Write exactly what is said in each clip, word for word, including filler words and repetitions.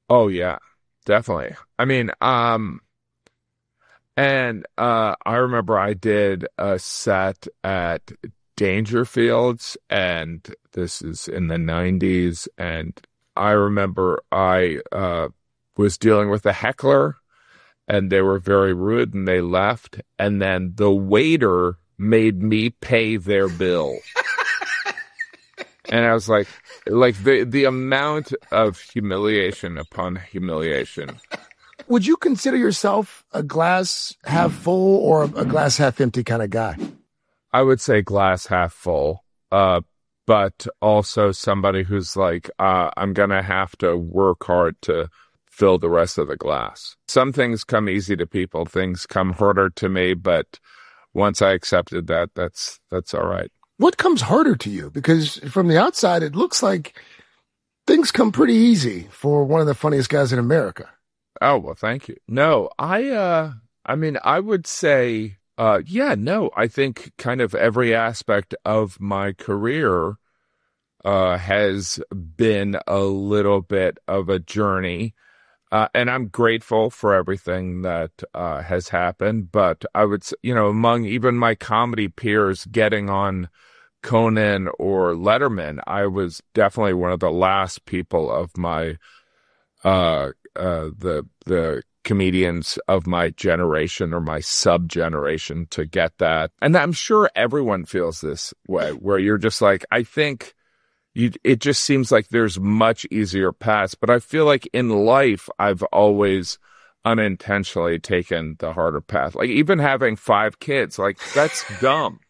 Oh yeah, definitely. I mean, um, and uh, I remember I did a set at Dangerfields, and this is in the nineties, and I remember I uh was dealing with a heckler, and they were very rude, and they left, and then the waiter made me pay their bill. And I was like, like the the amount of humiliation upon humiliation. Would you consider yourself a glass half full or a glass half empty kind of guy? I would say glass half full, uh, but also somebody who's like, uh, I'm gonna have to work hard to fill the rest of the glass. Some things come easy to people, things come harder to me, but once I accepted that, that's that's all right. What comes harder to you? Because from the outside, it looks like things come pretty easy for one of the funniest guys in America. Oh, well, thank you. No, I, uh, I mean, I would say, uh, yeah, no, I think kind of every aspect of my career, uh, has been a little bit of a journey. Uh, and I'm grateful for everything that, uh, has happened. But I would, s- you know, among even my comedy peers getting on Conan or Letterman, I was definitely one of the last people of my, uh, uh, the the comedians of my generation or my sub generation to get that. And I'm sure everyone feels this way, where you're just like, I think you, it just seems like there's much easier paths. But I feel like in life, I've always unintentionally taken the harder path. Like even having five kids, like that's dumb.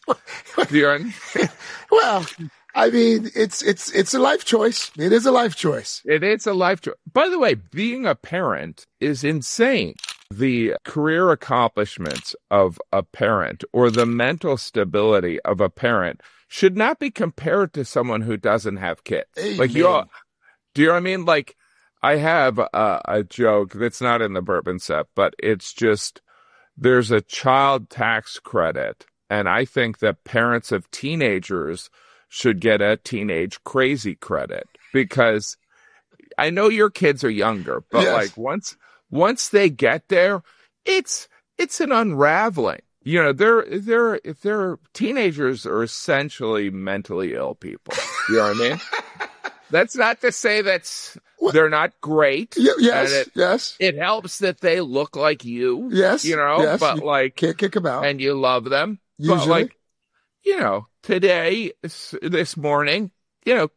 Do you understand? Well, I mean, it's it's it's a life choice. It is a life choice. It is a life choice. By the way, being a parent is insane. The career accomplishments of a parent or the mental stability of a parent should not be compared to someone who doesn't have kids. Amen. Like you all, do you know what I mean? Like I have a, a joke that's not in the Bourbon set, but it's just there's a child tax credit. And I think that parents of teenagers should get a teenage crazy credit, because I know your kids are younger, but Yes. like once once they get there, it's it's an unraveling. You know, they're they're if they're teenagers are essentially mentally ill people. You know what I mean? That's not to say that's they're not great. Y- yes, and it, yes, it helps that they look like you. yes. You know, yes. but You like can't kick them out. and you love them. Usually. But like, you know, today, s- this morning, you know,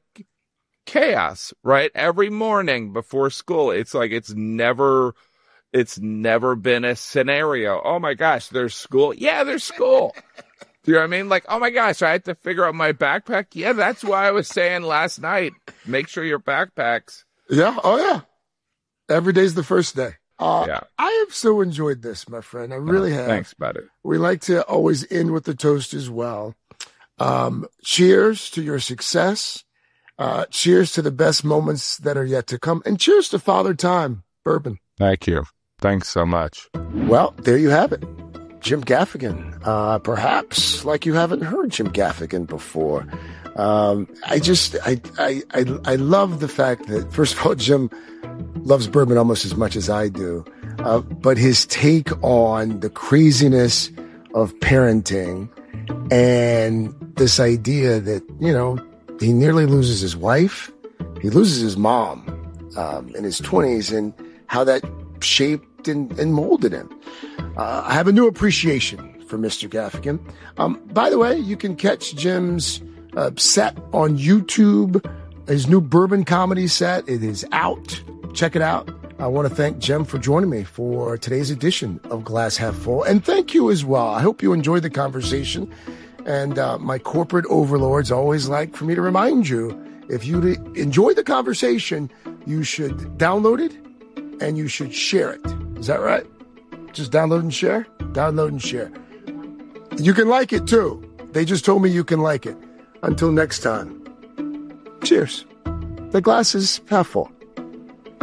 chaos, right? Every morning before school, it's like it's never, it's never been a scenario. Oh my gosh, there's school. Yeah, there's school. Do you know what I mean? Like, oh my gosh, I had to figure out my backpack. Yeah, that's why I was saying last night, make sure your backpacks. Yeah. Oh, yeah. Every day's the first day. Uh, Yeah. I have so enjoyed this, my friend. I really have. Thanks, buddy. We like to always end with the toast as well. Um, cheers to your success. Uh, cheers to the best moments that are yet to come. And cheers to Father Time, Bourbon. Thank you. Thanks so much. Well, there you have it. Jim Gaffigan. Uh, perhaps like you haven't heard Jim Gaffigan before. Um, I just, I, I, I, I love the fact that, first of all, Jim loves bourbon almost as much as I do. Uh, but his take on the craziness of parenting and this idea that, you know, he nearly loses his wife. He loses his mom, um, in his twenties, and how that shaped and, and molded him. Uh, I have a new appreciation for Mister Gaffigan. Um, by the way, you can catch Jim's uh, set on YouTube, his new bourbon comedy set. It is out. Check it out. I want to thank Jim for joining me for today's edition of Glass Half Full. And thank you as well. I hope you enjoyed the conversation. And uh, my corporate overlords always like for me to remind you, if you enjoy the conversation, you should download it and you should share it. Is that right? Just download and share? Download and share. You can like it too. They just told me you can like it. Until next time, cheers. The glass is half full.